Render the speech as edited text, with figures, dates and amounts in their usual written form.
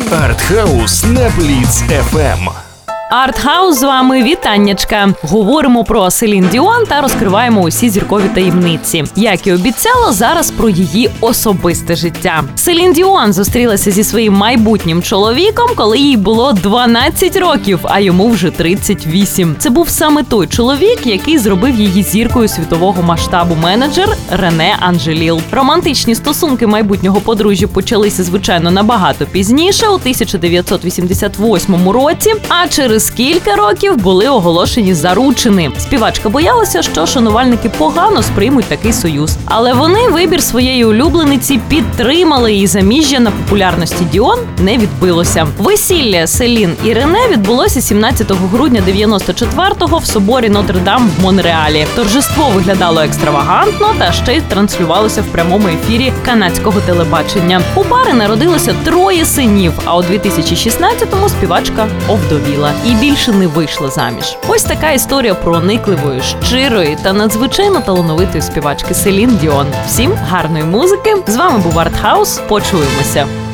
Артхаус на Бліц FM. Артхаус з вами, вітаннячка. Говоримо про Селін Діон та розкриваємо усі зіркові таємниці. Як і обіцяла, зараз про її особисте життя. Селін Діон зустрілася зі своїм майбутнім чоловіком, коли їй було 12 років, а йому вже 38. Це був саме той чоловік, який зробив її зіркою світового масштабу менеджер Рене Анжеліл. Романтичні стосунки майбутнього подружжя почалися, звичайно, набагато пізніше, у 1988 році, а через кілька років були оголошені заручини. Співачка боялася, що шанувальники погано сприймуть такий союз. Але вони вибір своєї улюблениці підтримали, і заміжжя на популярності Діон не відбилося. Весілля Селін і Рене відбулося 17 грудня 94-го в соборі Нотр-Дам в Монреалі. Торжество виглядало екстравагантно та ще й транслювалося в прямому ефірі канадського телебачення. У пари народилося 3 синів, а у 2016-му співачка овдовіла і більше не вийшла заміж. Ось така історія проникливої, щирої та надзвичайно талановитої співачки Селін Діон. Всім гарної музики. З вами був Артхаус. Почуємося.